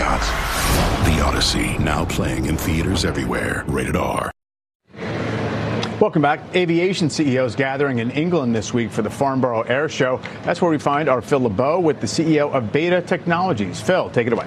Scott. The Odyssey, now playing in theaters everywhere. Rated R. Welcome back. Aviation CEOs gathering in England this week for the Farnborough Air Show. That's where we find our Phil LeBeau with the CEO of Beta Technologies. Phil, take it away.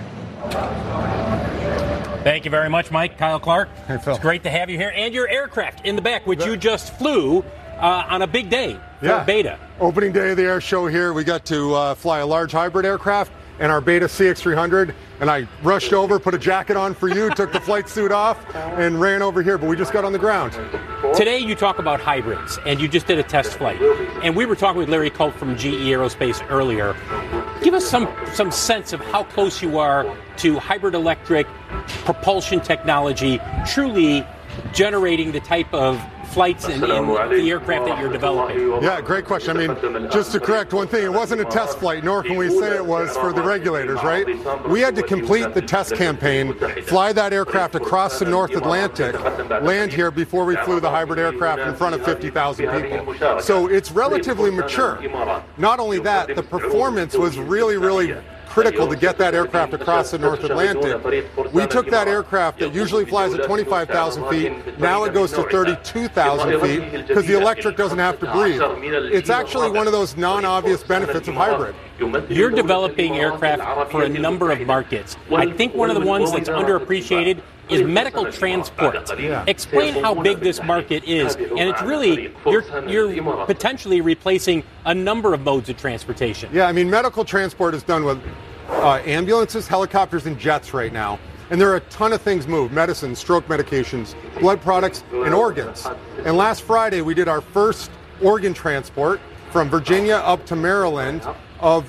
Thank you very much, Mike. Kyle Clark. Hey, Phil. It's great to have you here. And your aircraft in the back, which you just flew on a big day for Beta. Opening day of the air show here. We got to fly a large hybrid aircraft and our Beta CX300. And I rushed over, put a jacket on for you, took the flight suit off, and ran over here. But we just got on the ground. Today you talk about hybrids, and you just did a test flight. And we were talking with Larry Culp from GE Aerospace earlier. Give us some sense of how close you are to hybrid electric propulsion technology, truly generating the type of flights in the aircraft that you're developing. Yeah, great question. I mean, just to correct one thing, it wasn't a test flight, nor can we say it was for the regulators, right? We had to complete the test campaign, fly that aircraft across the North Atlantic, land here before we flew the hybrid aircraft in front of 50,000 people. So it's relatively mature. Not only that, the performance was really, really critical to get that aircraft across the North Atlantic. We took that aircraft that usually flies at 25,000 feet. Now it goes to 32,000 feet because the electric doesn't have to breathe. It's actually one of those non-obvious benefits of hybrid. You're developing aircraft for a number of markets. I think one of the ones that's underappreciated is medical transport. Explain how big this market is. And it's really, you're potentially replacing a number of modes of transportation. Yeah, I mean, medical transport is done with ambulances, helicopters, and jets right now. And there are a ton of things moved: medicines, stroke medications, blood products, and organs. And last Friday, we did our first organ transport from Virginia up to Maryland of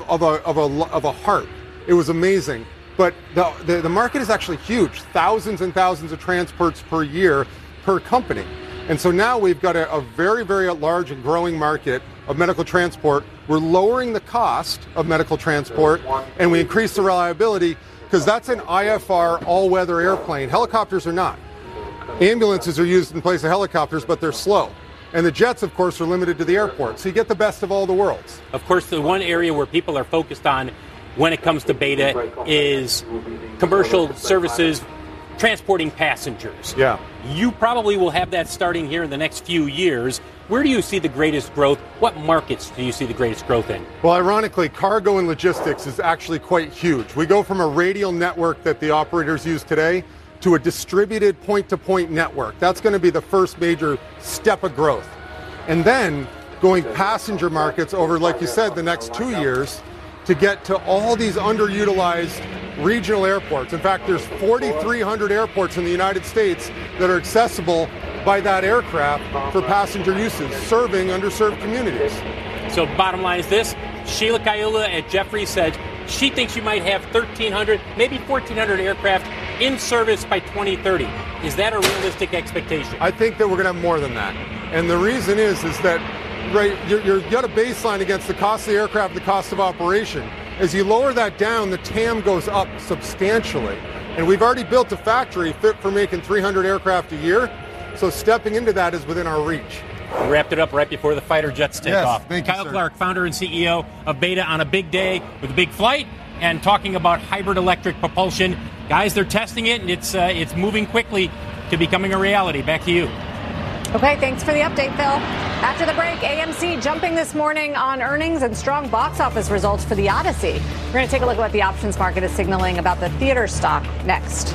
a heart. It was amazing. But the market is actually huge, thousands and thousands of transports per year per company. And so now we've got a very, very large and growing market of medical transport. We're lowering the cost of medical transport, and we increase the reliability because that's an IFR all-weather airplane. Helicopters are not. Ambulances are used in place of helicopters, but they're slow. And the jets, of course, are limited to the airport. So you get the best of all the worlds. Of course, the one area where people are focused on when it comes to Beta is commercial services transporting passengers. Yeah. You probably will have that starting here in the next few years. Where do you see the greatest growth? What markets do you see the greatest growth in? Well, ironically, cargo and logistics is actually quite huge. We go from a radial network that the operators use today to a distributed point-to-point network. That's going to be the first major step of growth. And then going passenger markets over, like you said, the next 2 years to get to all these underutilized regional airports. In fact, there's 4,300 airports in the United States that are accessible by that aircraft for passenger uses, serving underserved communities. So bottom line is this: Sheila Kahiyoulah at Jefferies said she thinks you might have 1,300, maybe 1,400 aircraft in service by 2030. Is that a realistic expectation? I think that we're going to have more than that. And the reason is that right, you've got a baseline against the cost of the aircraft and the cost of operation. As you lower that down, the TAM goes up substantially. And we've already built a factory fit for making 300 aircraft a year. So stepping into that is within our reach. We wrapped it up right before the fighter jets take off. Thank you, Kyle sir. Clark, founder and CEO of Beta, on a big day with a big flight and talking about hybrid electric propulsion. Guys, they're testing it, and it's moving quickly to becoming a reality. Back to you. Okay, thanks for the update, Phil. After the break, AMC jumping this morning on earnings and strong box office results for The Odyssey. We're going to take a look at what the options market is signaling about the theater stock next.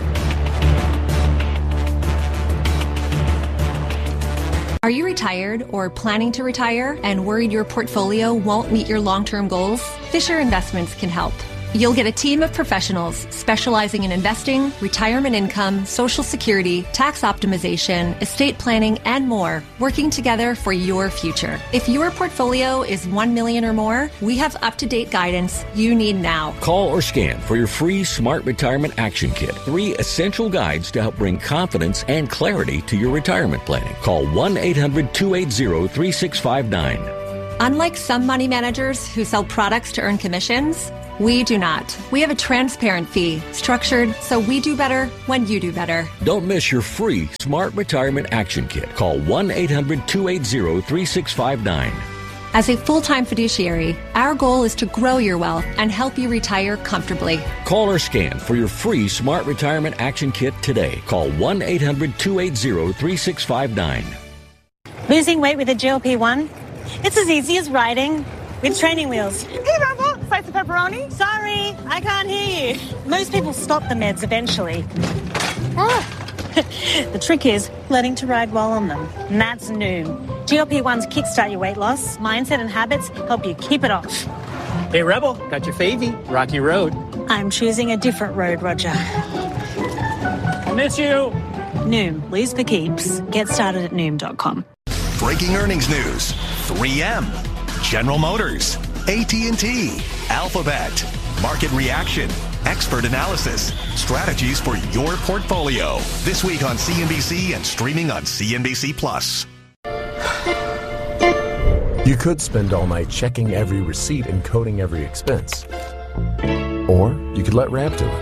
Are you retired or planning to retire and worried your portfolio won't meet your long-term goals? Fisher Investments can help. You'll get a team of professionals specializing in investing, retirement income, Social Security, tax optimization, estate planning, and more, working together for your future. If your portfolio is $1 million or more, we have up-to-date guidance you need now. Call or scan for your free Smart Retirement Action Kit. 3 essential guides to help bring confidence and clarity to your retirement planning. Call 1-800-280-3659. Unlike some money managers who sell products to earn commissions, we do not. We have a transparent fee, structured so we do better when you do better. Don't miss your free Smart Retirement Action Kit. Call 1-800-280-3659. As a full-time fiduciary, our goal is to grow your wealth and help you retire comfortably. Call or scan for your free Smart Retirement Action Kit today. Call 1-800-280-3659. Losing weight with a GLP-1? It's as easy as riding with training wheels. Hey, Rebel, slice of pepperoni? Sorry, I can't hear you. Most people stop the meds eventually. The trick is learning to ride while on them. And that's Noom. GLP-1s kickstart your weight loss. Mindset and habits help you keep it off. Hey, Rebel, got your favy, Rocky Road. I'm choosing a different road, Roger. I miss you. Noom, lose for keeps. Get started at Noom.com. Breaking earnings news. 3M, General Motors, AT&T, Alphabet, market reaction, expert analysis, strategies for your portfolio. This week on CNBC and streaming on CNBC Plus. You could spend all night checking every receipt and coding every expense. Or you could let Ramp do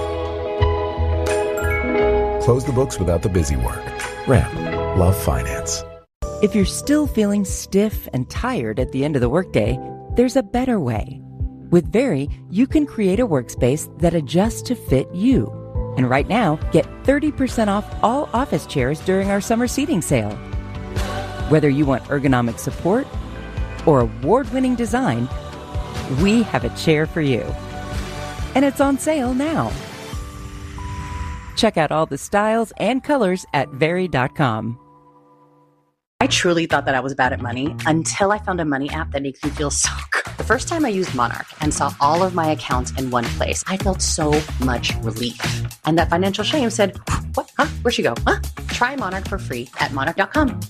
it. Close the books without the busy work. Ramp. Love finance. If you're still feeling stiff and tired at the end of the workday, there's a better way. With Very, you can create a workspace that adjusts to fit you. And right now, get 30% off all office chairs during our summer seating sale. Whether you want ergonomic support or award-winning design, we have a chair for you. And it's on sale now. Check out all the styles and colors at Very.com. I truly thought that I was bad at money until I found a money app that makes me feel so good. The first time I used Monarch and saw all of my accounts in one place, I felt so much relief. And that financial shame said, what? Huh? Where'd she go? Huh? Try Monarch for free at Monarch.com.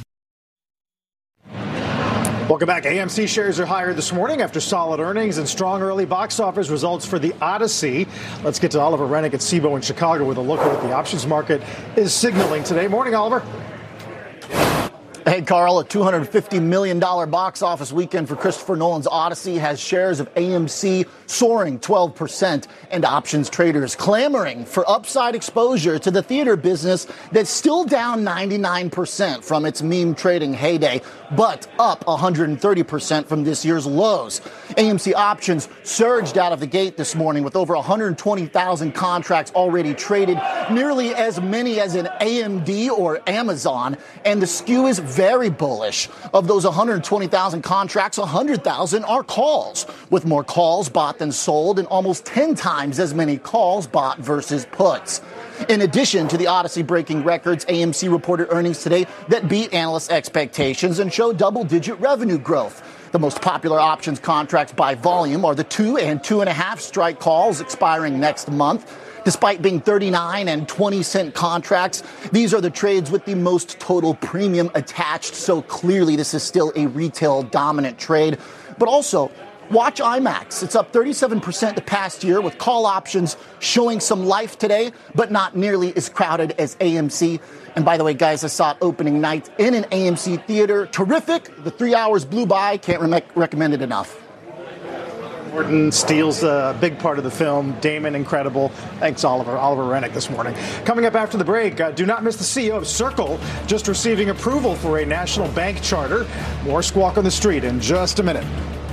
Welcome back. AMC shares are higher this morning after solid earnings and strong early box office results for The Odyssey. Let's get to Oliver Rennick at Cboe in Chicago with a look at what the options market is signaling today. Morning, Oliver. Hey, Carl, a $250 million box office weekend for Christopher Nolan's Odyssey has shares of AMC soaring 12% and options traders clamoring for upside exposure to the theater business that's still down 99% from its meme trading heyday, but up 130% from this year's lows. AMC options surged out of the gate this morning with over 120,000 contracts already traded, nearly as many as in AMD or Amazon, and the skew is very bullish. Of those 120,000 contracts, 100,000 are calls, with more calls bought than sold and almost 10 times as many calls bought versus puts. In addition to the Odyssey breaking records, AMC reported earnings today that beat analyst expectations and showed double-digit revenue growth. The most popular options contracts by volume are the 2 and 2.5 strike calls expiring next month. Despite being 39 and 20-cent contracts, these are the trades with the most total premium attached, so clearly this is still a retail-dominant trade. But also, watch IMAX. It's up 37% the past year, with call options showing some life today, but not nearly as crowded as AMC. And by the way, guys, I saw it opening night in an AMC theater. Terrific. The 3 hours blew by. Can't recommend it enough. Gordon steals a big part of the film. Damon, incredible. Thanks, Oliver. Oliver Rennick this morning. Coming up after the break, do not miss the CEO of Circle just receiving approval for a national bank charter. More Squawk on the Street in just a minute.